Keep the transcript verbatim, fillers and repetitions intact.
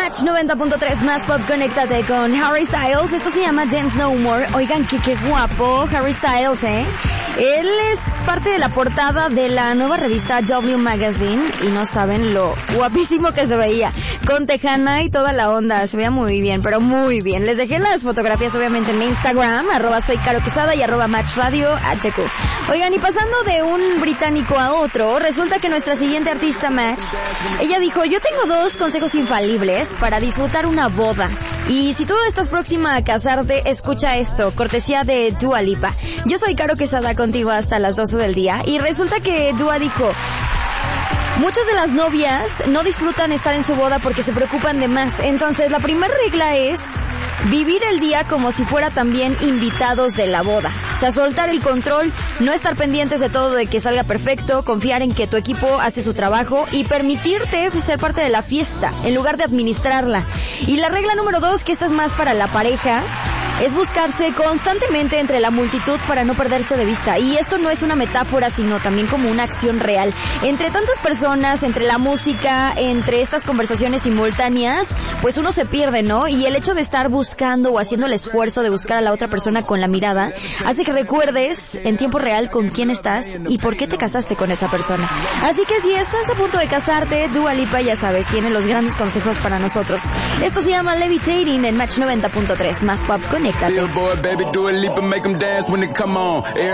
Match noventa punto tres más pop, conéctate con Harry Styles. Esto se llama Dance No More. Oigan, que qué guapo Harry Styles, ¿eh? Él es parte de la portada de la nueva revista W Magazine y no saben lo guapísimo que se veía. Con tejana y toda la onda. Se veía muy bien, pero muy bien. Les dejé las fotografías obviamente en mi Instagram, arroba soy Caro Quesada y arroba Match Radio H Q. Oigan, y pasando de un británico a otro, resulta que nuestra siguiente artista Match, ella dijo, yo tengo dos consejos infalibles para disfrutar una boda. Y si tú estás próxima a casarte, escucha esto, cortesía de Dua Lipa. Yo soy Caro Quesada contigo hasta las doce del día y resulta que Dua dijo, muchas de las novias no disfrutan estar en su boda porque se preocupan de más. Entonces, la primera regla es vivir el día como si fuera también invitados de la boda. O sea, soltar el control, no estar pendientes de todo, de que salga perfecto, confiar en que tu equipo hace su trabajo y permitirte ser parte de la fiesta en lugar de administrarla. Y la regla número dos, que esta es más para la pareja, es buscarse constantemente entre la multitud para no perderse de vista. Y esto no es una metáfora, sino también como una acción real. Entre tantas personas, entre la música, entre estas conversaciones simultáneas, pues uno se pierde, ¿no? Y el hecho de estar buscando buscando o haciendo el esfuerzo de buscar a la otra persona con la mirada, hace que recuerdes en tiempo real con quién estás y por qué te casaste con esa persona. Así que si estás a punto de casarte, Dua Lipa, ya sabes, tiene los grandes consejos para nosotros. Esto se llama Levitating en Match noventa punto tres. Más pop, conéctate.